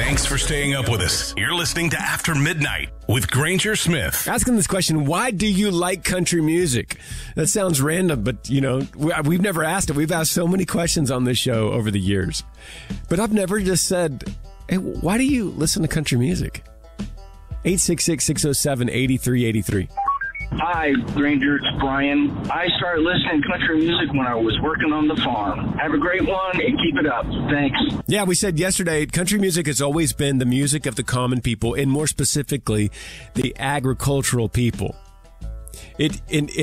Thanks for staying up with us. You're listening to After Midnight with Granger Smith. Asking this question, why do you like country music? That sounds random, but, we've never asked it. We've asked so many questions on this show over the years. But I've never just said, hey, why do you listen to country music? 866-607-8383. Hi, Granger. It's Brian. I started listening to country music when I was working on the farm. Have a great one and keep it up. Thanks. Yeah, we said yesterday, country music has always been the music of the common people, and more specifically, the agricultural people.